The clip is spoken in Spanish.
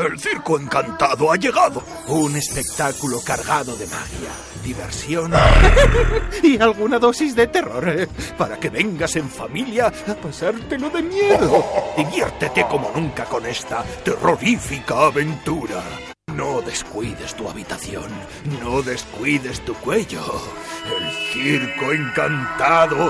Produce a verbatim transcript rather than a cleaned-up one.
El Circo Encantado ha llegado. Un espectáculo cargado de magia, diversión y alguna dosis de terror, ¿eh? Para que vengas en familia a pasártelo de miedo. Diviértete como nunca con esta terrorífica aventura. No descuides tu habitación, no descuides tu cuello. El Circo Encantado